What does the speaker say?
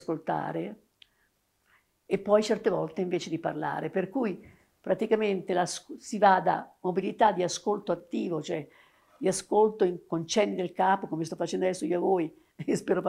ascoltare e poi certe volte invece di parlare, per cui praticamente si va da mobilità di ascolto attivo, cioè di ascolto con cenni del capo, come sto facendo adesso io a voi, e spero